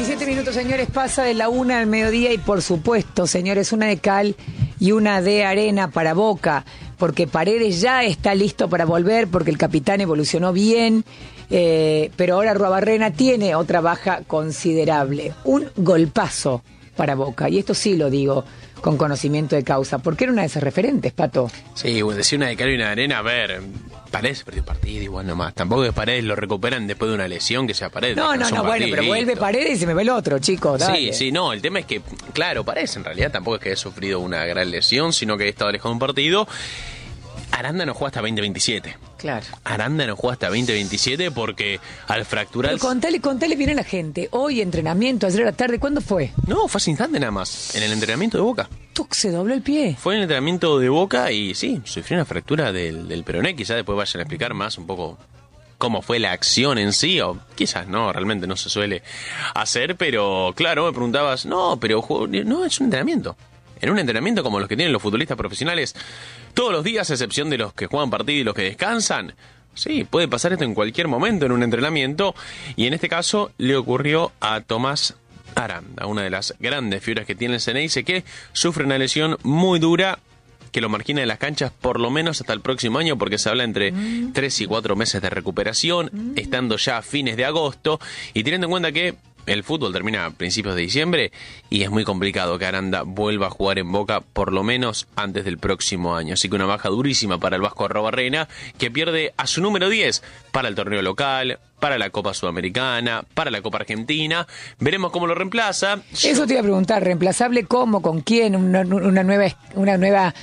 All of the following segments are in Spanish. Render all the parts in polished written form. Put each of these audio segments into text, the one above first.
27 minutos, señores, pasa de la 1 al mediodía y por supuesto, señores, una de cal y una de arena para Boca, porque Paredes ya está listo para volver, porque el capitán evolucionó bien, pero ahora Arruabarrena tiene otra baja considerable. Un golpazo para Boca, y esto sí lo digo con conocimiento de causa, porque era una de esas referentes, Pato. Sí, decía una de cal y una de arena, a ver, Paredes perdió partido igual nomás, tampoco que Paredes lo recuperan después de una lesión que sea Paredes. No, bueno, pero vuelve Paredes y se me ve el otro, chicos, dale. Sí, no, el tema es que, claro, Paredes en realidad tampoco es que haya sufrido una gran lesión, sino que ha estado alejado de un partido. Aranda no juega hasta 2027. Claro. Aranda no juega hasta 2027 porque al fracturar... Pero contale bien a la gente. Hoy entrenamiento, ayer a la tarde, ¿cuándo fue? No, fue hace instante nada más, en el entrenamiento de Boca. Se dobló el pie. Fue en el entrenamiento de Boca y sí, sufrió una fractura del peroné. Quizás después vayan a explicar más un poco cómo fue la acción en sí, o quizás no, realmente no se suele hacer, pero claro, me preguntabas, no, pero no, es un entrenamiento. En un entrenamiento como los que tienen los futbolistas profesionales todos los días, a excepción de los que juegan partido y los que descansan. Sí, puede pasar esto en cualquier momento en un entrenamiento, y en este caso le ocurrió a Tomás Aranda, una de las grandes figuras que tiene el Ceneice, que sufre una lesión muy dura que lo margina de las canchas por lo menos hasta el próximo año, porque se habla entre 3 y 4 meses de recuperación, estando ya a fines de agosto, y teniendo en cuenta que el fútbol termina a principios de diciembre y es muy complicado que Aranda vuelva a jugar en Boca por lo menos antes del próximo año. Así que una baja durísima para el Vasco Arruabarrena, que pierde a su número 10 para el torneo local, para la Copa Sudamericana, para la Copa Argentina. Veremos cómo lo reemplaza. Eso te iba a preguntar, ¿reemplazable cómo? ¿Con quién? ¿Una nueva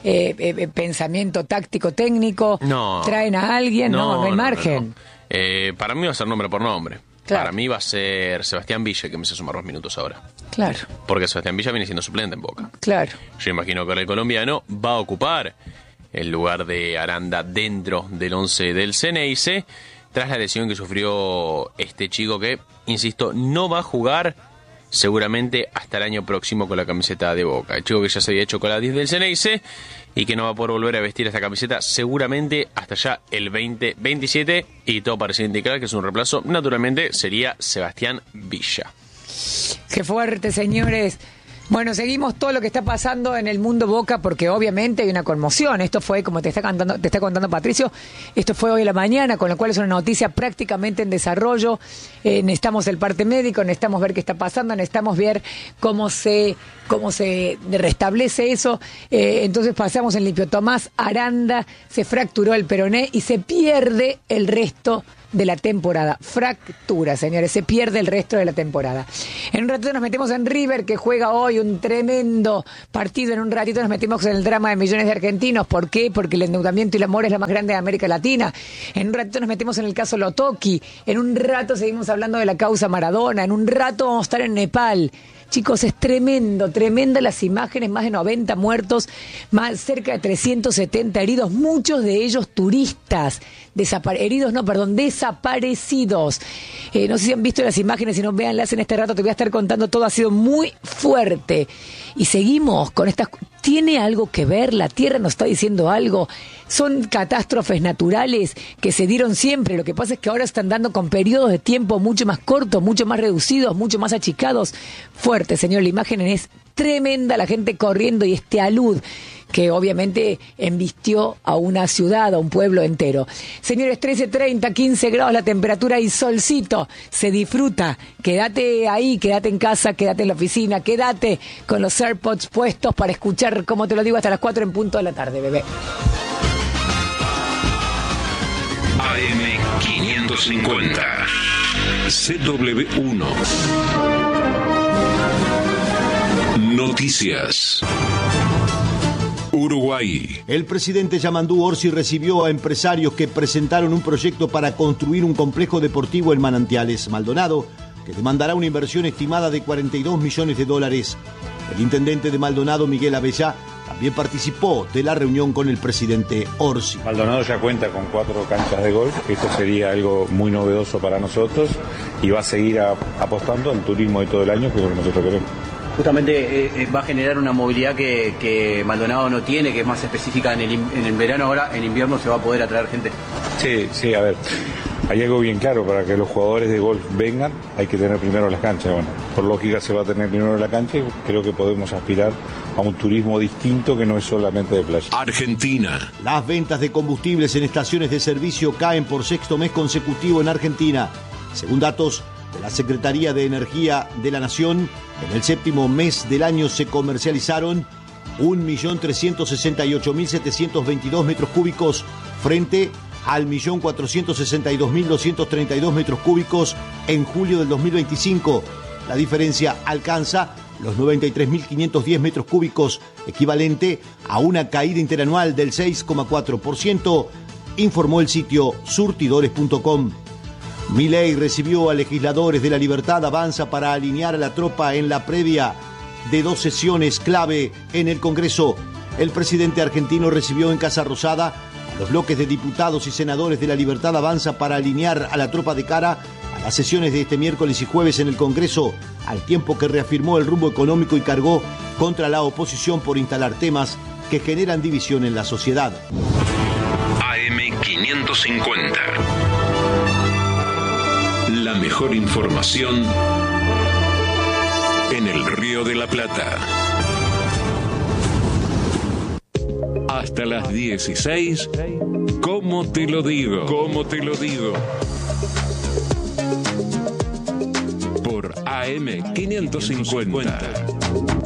pensamiento táctico técnico? No. ¿Traen a alguien? No hay margen. No. Para mí va a ser nombre por nombre. Claro. Para mí va a ser Sebastián Villa, que me hace sumar 2 minutos ahora. Claro. Porque Sebastián Villa viene siendo suplente en Boca. Claro. Yo imagino que el colombiano va a ocupar el lugar de Aranda dentro del 11 del Ceneice, tras la lesión que sufrió este chico que, insisto, no va a jugar seguramente hasta el año próximo con la camiseta de Boca. El chico que ya se había hecho con la 10 del Ceneice y que no va a poder volver a vestir esta camiseta seguramente hasta ya el 2027, y todo parece indicar que es un reemplazo. Naturalmente sería Sebastián Villa. Qué fuerte, señores. Bueno, seguimos todo lo que está pasando en el mundo Boca, porque obviamente hay una conmoción. Esto fue, como te está contando Patricio, esto fue hoy a la mañana, con lo cual es una noticia prácticamente en desarrollo. Necesitamos el parte médico, necesitamos ver qué está pasando, necesitamos ver cómo se restablece eso. Entonces pasamos en limpio. Tomás Aranda se fracturó el peroné y se pierde el resto de la temporada. Fractura, señores, se pierde el resto de la temporada. En un ratito nos metemos en River, que juega hoy un tremendo partido. En un ratito nos metemos en el drama de millones de argentinos. ¿Por qué? Porque el endeudamiento y el amor es la más grande de América Latina. En un ratito nos metemos en el caso Lotoki. En un rato seguimos hablando de la causa Maradona. En un rato vamos a estar en Nepal. Chicos, es tremenda las imágenes, más de 90 muertos, cerca de 370 heridos, muchos de ellos turistas, desaparecidos. No sé si han visto las imágenes, si no, véanlas en este rato, te voy a estar contando todo, ha sido muy fuerte. Y seguimos con estas... ¿Tiene algo que ver? ¿La Tierra nos está diciendo algo? Son catástrofes naturales que se dieron siempre. Lo que pasa es que ahora están dando con periodos de tiempo mucho más cortos, mucho más reducidos, mucho más achicados. Fuerte, señor. La imagen es tremenda, la gente corriendo y este alud que obviamente embistió a una ciudad, a un pueblo entero. Señores, 13:30, 15 grados la temperatura y solcito. Se disfruta. Quédate ahí, quédate en casa, quédate en la oficina, quédate con los AirPods puestos para escuchar, como te lo digo, hasta las 4 en punto de la tarde, bebé. AM550 CW1 Noticias. Uruguay. El presidente Yamandú Orsi recibió a empresarios que presentaron un proyecto para construir un complejo deportivo en Manantiales Maldonado, que demandará una inversión estimada de $42 millones. El intendente de Maldonado, Miguel Abellá, también participó de la reunión con el presidente Orsi. Maldonado ya cuenta con 4 canchas de golf. Esto sería algo muy novedoso para nosotros y va a seguir apostando al turismo de todo el año, que es lo que nosotros queremos. Justamente va a generar una movilidad que Maldonado no tiene, que es más específica en el verano. Ahora en invierno se va a poder atraer gente. Sí, a ver. Hay algo bien claro, para que los jugadores de golf vengan hay que tener primero las canchas. Bueno, por lógica se va a tener primero la cancha y creo que podemos aspirar a un turismo distinto que no es solamente de playa. Argentina. Las ventas de combustibles en estaciones de servicio caen por sexto mes consecutivo en Argentina. Según datos de la Secretaría de Energía de la Nación, en el séptimo mes del año se comercializaron 1.368.722 metros cúbicos frente al 1.462.232 metros cúbicos en julio del 2025. La diferencia alcanza los 93.510 metros cúbicos, equivalente a una caída interanual del 6,4%, informó el sitio surtidores.com. Milei recibió a legisladores de La Libertad Avanza para alinear a la tropa en la previa de 2 sesiones clave en el Congreso. El presidente argentino recibió en Casa Rosada a los bloques de diputados y senadores de La Libertad Avanza para alinear a la tropa de cara a las sesiones de este miércoles y jueves en el Congreso, al tiempo que reafirmó el rumbo económico y cargó contra la oposición por instalar temas que generan división en la sociedad. AM550. La mejor información en el Río de la Plata. Hasta las 16. ¿Cómo te lo digo? ¿Cómo te lo digo? Por AM550.